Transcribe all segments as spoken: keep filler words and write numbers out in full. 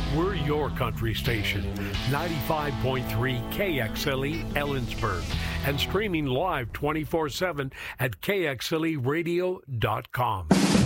We're your country station, ninety-five point three K X L E Ellensburg, and streaming live twenty-four seven at K X L E radio dot com.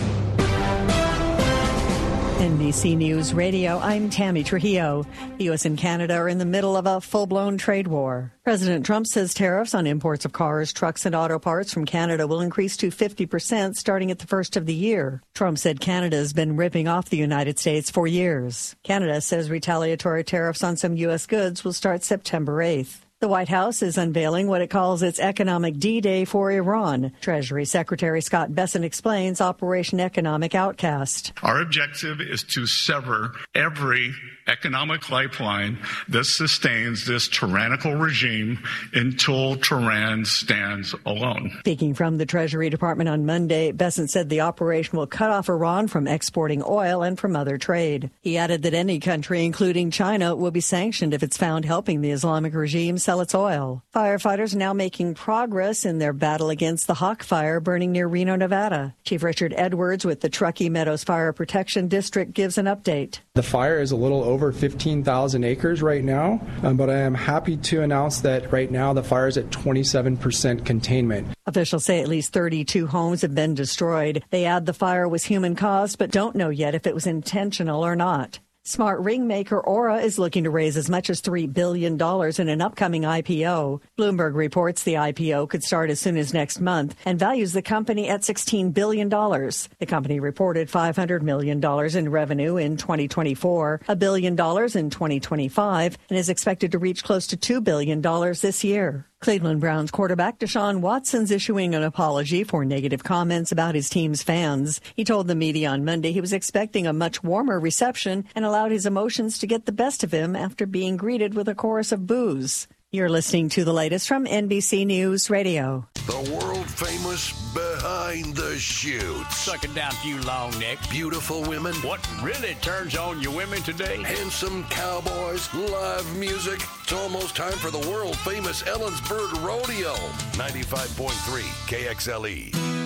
N B C News Radio, I'm Tammy Trujillo. The U S and Canada are in the middle of a full-blown trade war. President Trump says tariffs on imports of cars, trucks, and auto parts from Canada will increase to fifty percent starting at the first of the year. Trump said Canada has been ripping off the United States for years. Canada says retaliatory tariffs on some U S goods will start September eighth. The White House is unveiling what it calls its economic D-Day for Iran. Treasury Secretary Scott Bessent explains Operation Economic Outcast. Our objective is to sever every economic lifeline that sustains this tyrannical regime until Tehran stands alone. Speaking from the Treasury Department on Monday, Bessent said the operation will cut off Iran from exporting oil and from other trade. He added that any country, including China, will be sanctioned if it's found helping the Islamic regime sell its oil. Firefighters are now making progress in their battle against the Hawk Fire burning near Reno, Nevada. Chief Richard Edwards with the Truckee Meadows Fire Protection District gives an update. The fire is a little over fifteen thousand acres right now, um, but I am happy to announce that right now the fire is at twenty-seven percent containment. Officials say at least thirty-two homes have been destroyed. They add the fire was human-caused, but don't know yet if it was intentional or not. Smart ring maker Aura is looking to raise as much as three billion dollars in an upcoming I P O. Bloomberg reports the I P O could start as soon as next month and values the company at sixteen billion dollars. The company reported five hundred million dollars in revenue in twenty twenty-four, a billion dollars in twenty twenty-five, and is expected to reach close to two billion dollars this year. Cleveland Browns quarterback Deshaun Watson's issuing an apology for negative comments about his team's fans. He told the media on Monday he was expecting a much warmer reception and allowed his emotions to get the best of him after being greeted with a chorus of boos. You're listening to the latest from N B C News Radio. The world-famous Behind the Chutes. Suck it down, you long neck. Beautiful women. What really turns on your women today? Handsome cowboys. Live music. It's almost time for the world-famous Ellensburg Rodeo. ninety-five point three K X L E.